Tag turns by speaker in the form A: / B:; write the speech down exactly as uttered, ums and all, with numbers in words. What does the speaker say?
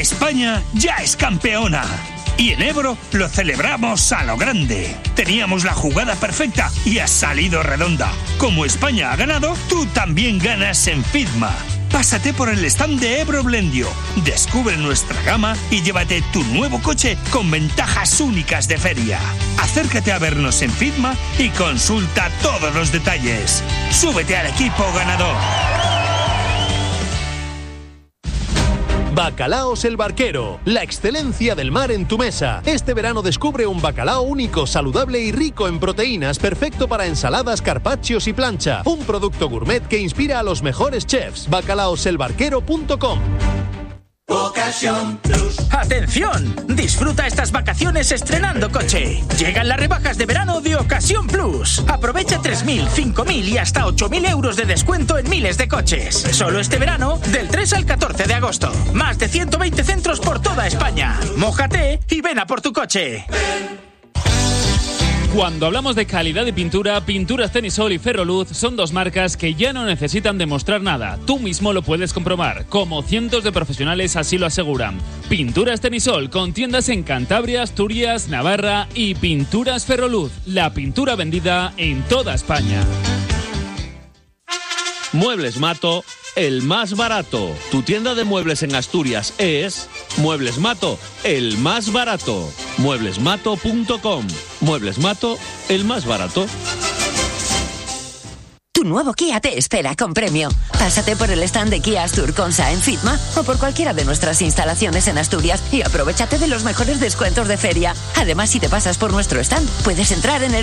A: España ya es campeona. Y en Ebro lo celebramos a lo grande. Teníamos la jugada perfecta y ha salido redonda. Como España ha ganado, tú también ganas en Fitma. Pásate por el stand de Ebro Blendio, descubre nuestra gama y llévate tu nuevo coche con ventajas únicas de feria. Acércate a vernos en Fitma y consulta todos los detalles. Súbete al equipo ganador.
B: Bacalaos El Barquero, la excelencia del mar en tu mesa. Este verano descubre un bacalao único, saludable y rico en proteínas, perfecto para ensaladas, carpaccios y plancha. Un producto gourmet que inspira a los mejores chefs. bacalaos el barquero punto com.
C: Ocasión Plus. ¡Atención! Disfruta estas vacaciones estrenando coche. Llegan las rebajas de verano de Ocasión Plus. Aprovecha tres mil, cinco mil y hasta ocho mil euros de descuento en miles de coches. Solo este verano, del tres al catorce de agosto. Más de ciento veinte centros por toda España. Mójate y ven a por tu coche.
D: Cuando hablamos de calidad de pintura, Pinturas Tenisol y Ferroluz son dos marcas que ya no necesitan demostrar nada. Tú mismo lo puedes comprobar, como cientos de profesionales así lo aseguran. Pinturas Tenisol, con tiendas en Cantabria, Asturias, Navarra y Pinturas Ferroluz, la pintura vendida en toda España.
E: Muebles Mato, el más barato. Tu tienda de muebles en Asturias es Muebles Mato, el más barato. muebles mato punto com. Muebles Mato, el más barato.
F: Tu nuevo Kia te espera con premio. Pásate por el stand de Kia Astur Consa en Fitma o por cualquiera de nuestras instalaciones en Asturias y aprovéchate de los mejores descuentos de feria. Además, si te pasas por nuestro stand, puedes entrar en el